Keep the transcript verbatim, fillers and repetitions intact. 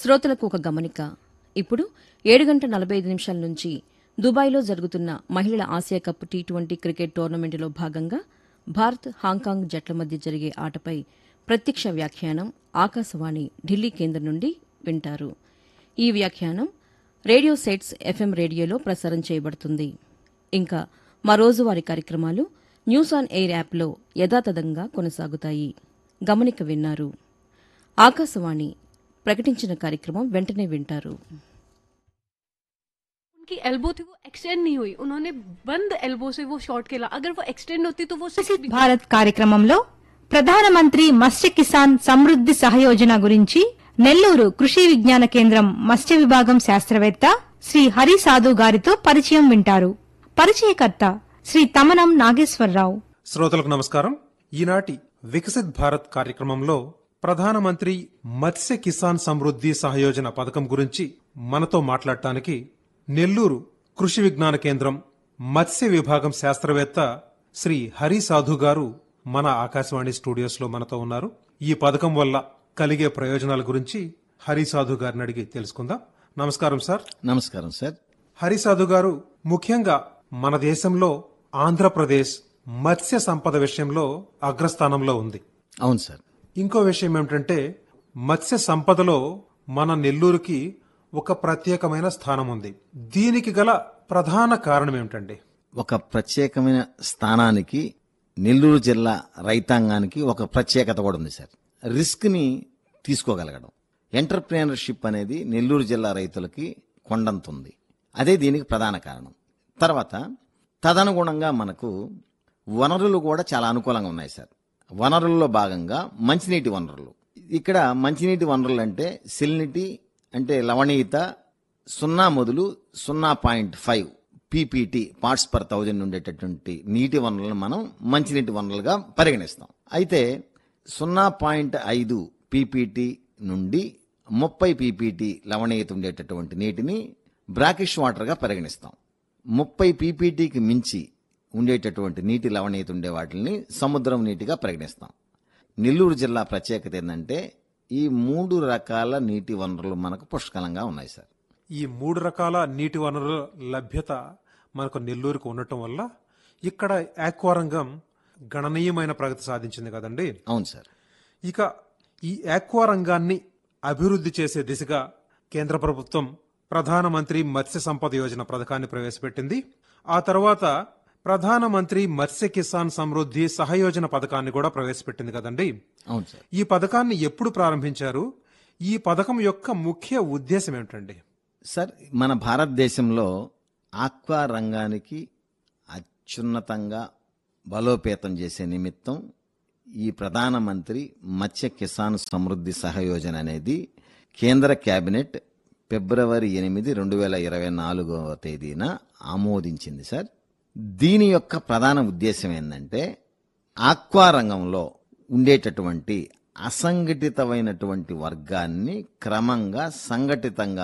శ్రోతలకు ఒక గమనిక. ఇప్పుడు ఏడు గంటల నలభై ఐదు నిమిషాల నుంచి దుబాయ్లో జరుగుతున్న మహిళల Asia cup T twenty cricket టోర్నమెంటులో భాగంగా భారత్ హాంకాంగ్ జట్ల మధ్య జరిగే ఆటపై ప్రత్యక్ష వ్యాఖ్యానం ఆకాశవాణి ఢిల్లీ కేంద్రం నుండి వింటారు. ఈ వ్యాఖ్యానం రేడియో సెట్స్ ఎఫ్ఎం రేడియోలో ప్రసారం చేయబడుతుంది. ఇంకా మా రోజువారీ కార్యక్రమాలు న్యూస్ ఆన్ ఎయిర్ యాప్లో యథాతథంగా కొనసాగుతాయి. గమనిక విన్నారు. ఆకాశవాణి ప్రకటించిన కార్యక్రమం వెంటనే వింటారు. उनकी एल्बो थी वो एक्सटेंड नहीं हुई, उन्होंने बंद एल्बो से वो शॉट खेला. अगर वो एक्सटेंड होती तो वो వికసిత్ భారత్ కార్యక్రమంలో ప్రధానమంత్రి మత్స్య కిసాన్ సమృద్ది సహయోజన గురించి నెల్లూరు కృషి విజ్ఞాన కేంద్రం మత్స్య విభాగం శాస్త్రవేత్త శ్రీ హరి సాధు గారితో పరిచయం వింటారు. పరిచయకర్త శ్రీ తమనం నాగేశ్వరరావు. శ్రోతలకు నమస్కారం. ఈనాటి వికసిత్ భారత్ కార్యక్రమంలో ప్రధానమంత్రి మత్స్య కిసాన్ సమృద్ది సహయోజన పథకం గురించి మనతో మాట్లాడటానికి నెల్లూరు కృషి విజ్ఞాన కేంద్రం మత్స్య విభాగం శాస్త్రవేత్త శ్రీ హరి సాధు గారు మన ఆకాశవాణి స్టూడియోస్ లో మనతో ఉన్నారు. ఈ పథకం వల్ల కలిగే ప్రయోజనాల గురించి హరి సాధు గారిని అడిగి తెలుసుకుందాం. నమస్కారం సార్. నమస్కారం సార్. హరి సాధు గారు, ముఖ్యంగా మన దేశంలో ఆంధ్రప్రదేశ్ మత్స్య సంపద విషయంలో అగ్రస్థానంలో ఉంది. అవును సార్. ఇంకో విషయం ఏమిటంటే, మత్స్య సంపదలో మన నెల్లూరుకి ఒక ప్రత్యేకమైన స్థానం ఉంది. దీనికి గల ప్రధాన కారణం ఏమిటండి? ఒక ప్రత్యేకమైన స్థానానికి నెల్లూరు జిల్లా రైతాంగానికి ఒక ప్రత్యేకత కూడా ఉంది సార్. రిస్క్ ని తీసుకోగలగడం, ఎంటర్ప్రీనర్షిప్ అనేది నెల్లూరు జిల్లా రైతులకి కొండంతుంది. అదే దీనికి ప్రధాన కారణం. తర్వాత తదనుగుణంగా మనకు వనరులు కూడా చాలా అనుకూలంగా ఉన్నాయి సార్. వనరుల్లో భాగంగా మంచినీటి వనరులు. ఇక్కడ మంచినీటి వనరులు అంటే సెలినిటీ అంటే లవణీయత సున్నా మొదలు సున్నా point five PPT parts per thousand ఉండేటటువంటి నీటి వనరులను మనం మంచినీటి వనరులుగా పరిగణిస్తాం. అయితే సున్నా పాయింట్ ఐదు పీపీటీ నుండి ముప్పై పీపీటీ లవణీయత ఉండేటటువంటి నీటిని బ్రాకిష్ వాటర్గా పరిగణిస్తాం. ముప్పై పీపీటీకి మించి ఉండేటటువంటి నీటి లవణీయత ఉండే వాటిని సముద్రం నీటిగా పరిగణిస్తాం. నెల్లూరు జిల్లా ప్రత్యేకత ఏంటంటే ఈ మూడు రకాల నీటి వనరులు మనకు పుష్కలంగా ఉన్నాయి సార్. ఈ మూడు రకాల నీటి వనరుల లభ్యత మనకు నెల్లూరుకు ఉండటం వల్ల ఇక్కడ ఆక్వారంగం గణనీయమైన ప్రగతి సాధించింది కదండి. అవును సార్. ఇక ఈ ఆక్వారంగాన్ని అభివృద్ధి చేసే దిశగా కేంద్ర ప్రభుత్వం ప్రధానమంత్రి మత్స్య సంపద యోజన పథకాన్ని ప్రవేశపెట్టింది. ఆ తర్వాత ప్రధానమంత్రి మత్స్య కిసాన్ సమృద్ది సహయోజన పథకాన్ని కూడా ప్రవేశపెట్టింది కదండి. అవును సార్. ఈ పథకాన్ని ఎప్పుడు ప్రారంభించారు? ఈ పథకం యొక్క ముఖ్య ఉద్దేశం ఏమిటండి? సార్, మన భారతదేశంలో ఆక్వా రంగానికి అత్యున్నతంగా బలోపేతం చేసే నిమిత్తం ఈ ప్రధానమంత్రి మత్స్య కిసాన్ సమృద్ది సహయోజన అనేది కేంద్ర కేబినెట్ ఫిబ్రవరి ఎనిమిది రెండు వేల ఇరవై నాలుగవ తేదీన ఆమోదించింది సార్. దీని యొక్క ప్రధాన ఉద్దేశం ఏంటంటే ఆక్వా రంగంలో ఉండేటటువంటి అసంఘటితమైనటువంటి వర్గాన్ని క్రమంగా సంఘటితంగా